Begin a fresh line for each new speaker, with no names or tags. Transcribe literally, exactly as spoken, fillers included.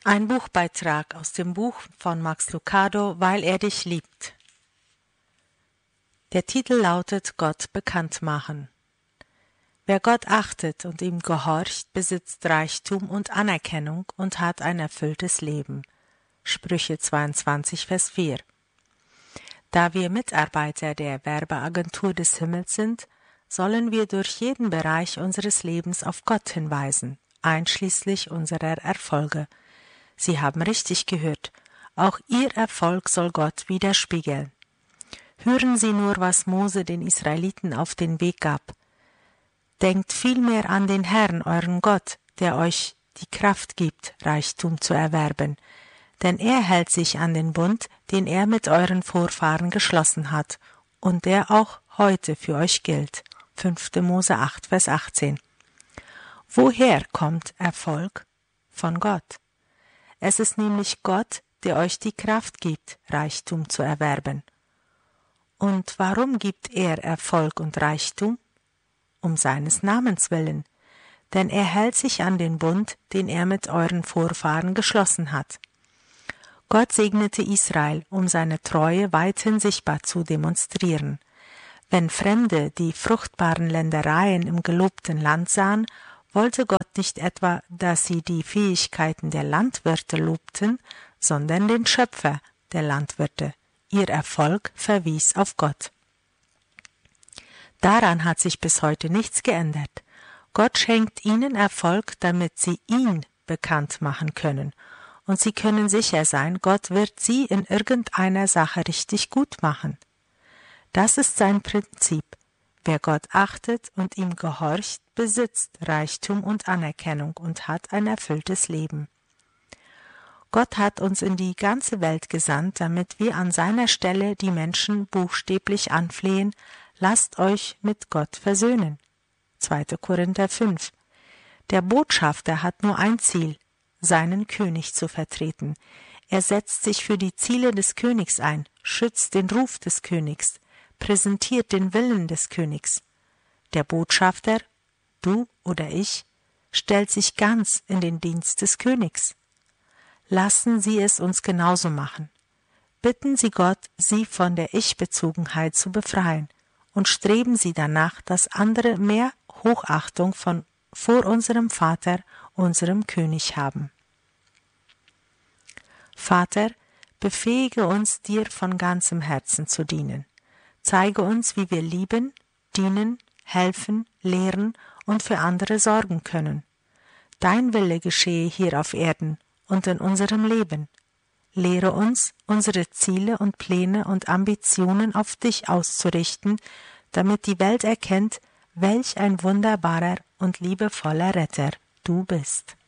Ein Buchbeitrag aus dem Buch von Max Lucado, Weil er dich liebt. Der Titel lautet Gott bekannt machen. Wer Gott achtet und ihm gehorcht, besitzt Reichtum und Anerkennung und hat ein erfülltes Leben. Sprüche zweiundzwanzig, Vers vier. Da wir Mitarbeiter der Werbeagentur des Himmels sind, sollen wir durch jeden Bereich unseres Lebens auf Gott hinweisen, einschließlich unserer Erfolge. Sie haben richtig gehört, auch Ihr Erfolg soll Gott widerspiegeln. Hören Sie nur, was Mose den Israeliten auf den Weg gab. Denkt vielmehr an den Herrn, euren Gott, der euch die Kraft gibt, Reichtum zu erwerben, denn er hält sich an den Bund, den er mit euren Vorfahren geschlossen hat und der auch heute für euch gilt. fünfter Mose acht, Vers achtzehn. Woher kommt Erfolg? Von Gott. Es ist nämlich Gott, der euch die Kraft gibt, Reichtum zu erwerben. Und warum gibt er Erfolg und Reichtum? Um seines Namens willen, denn er hält sich an den Bund, den er mit euren Vorfahren geschlossen hat. Gott segnete Israel, um seine Treue weithin sichtbar zu demonstrieren. Wenn Fremde die fruchtbaren Ländereien im gelobten Land sahen, wollte Gott nicht etwa, dass sie die Fähigkeiten der Landwirte lobten, sondern den Schöpfer der Landwirte. Ihr Erfolg verwies auf Gott. Daran hat sich bis heute nichts geändert. Gott schenkt ihnen Erfolg, damit sie ihn bekannt machen können. Und sie können sicher sein, Gott wird sie in irgendeiner Sache richtig gut machen. Das ist sein Prinzip. Wer Gott achtet und ihm gehorcht, besitzt Reichtum und Anerkennung und hat ein erfülltes Leben. Gott hat uns in die ganze Welt gesandt, damit wir an seiner Stelle die Menschen buchstäblich anflehen, lasst euch mit Gott versöhnen. zweiter Korinther fünf. Der Botschafter hat nur ein Ziel, seinen König zu vertreten. Er setzt sich für die Ziele des Königs ein, schützt den Ruf des Königs, präsentiert den Willen des Königs. Der Botschafter, du oder ich, stellt sich ganz in den Dienst des Königs. Lassen Sie es uns genauso machen. Bitten Sie Gott, Sie von der Ich-Bezogenheit zu befreien und streben Sie danach, dass andere mehr Hochachtung von vor unserem Vater, unserem König haben. Vater, befähige uns, dir von ganzem Herzen zu dienen. Zeige uns, wie wir lieben, dienen, helfen, lehren und für andere sorgen können. Dein Wille geschehe hier auf Erden und in unserem Leben. Lehre uns, unsere Ziele und Pläne und Ambitionen auf dich auszurichten, damit die Welt erkennt, welch ein wunderbarer und liebevoller Retter du bist.